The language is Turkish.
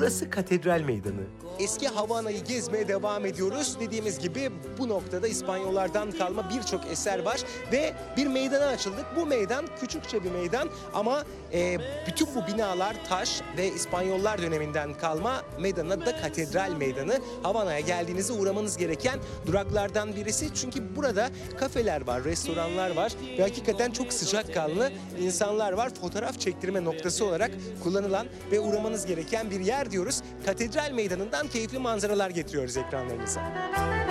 Burası Katedral Meydanı. Eski Havana'yı gezmeye devam ediyoruz. Dediğimiz gibi bu noktada İspanyollardan kalma birçok eser var ve bir meydana açıldık. Bu meydan küçükçe bir meydan ama bütün bu binalar taş ve İspanyollar döneminden kalma. Meydanın adı da Katedral Meydanı. Havana'ya geldiğinizde uğramanız gereken duraklardan birisi. Çünkü burada kafeler var, restoranlar var ve hakikaten çok sıcakkanlı insanlar var. Fotoğraf çektirme noktası olarak kullanılan ve uğramanız gereken bir yer diyoruz. Katedral Meydanı'ndan keyifli manzaralar getiriyoruz ekranlarınıza.